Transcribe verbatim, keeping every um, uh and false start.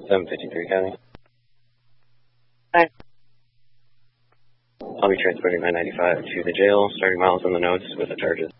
seven fifty-three County. Hi. I'll be transporting nine ninety-five to the jail, starting miles on the notes with the charges.